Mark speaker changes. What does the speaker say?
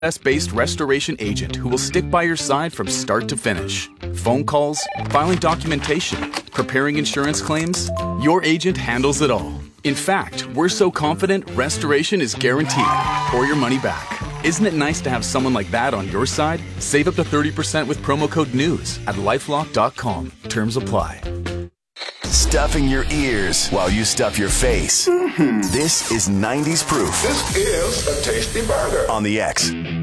Speaker 1: U.S.-based restoration agent who will stick by your side from start to finish. Phone calls, filing documentation, preparing insurance claims. Your agent handles it all. In fact, we're so confident restoration is guaranteed or your money back. Isn't it nice to have someone like that on your side? Save up to 30% with promo code NEWS at LifeLock.com. Terms apply.
Speaker 2: Stuffing your ears while you stuff your face. This is 90s Proof.
Speaker 3: This is a tasty burger.
Speaker 2: On the X.